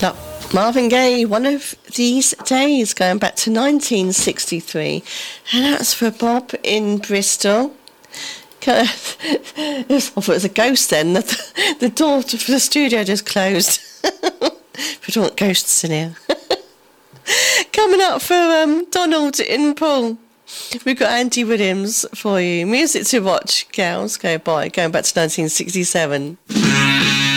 Now, Marvin Gaye, One of These Days, going back to 1963. And that's for Bob in Bristol. I thought it was a ghost then. The door to the studio just closed. We don't want ghosts in here. Coming up for Donald in Poole. We've got Andy Williams for you. Music to watch, gals, go by. Going back to 1967.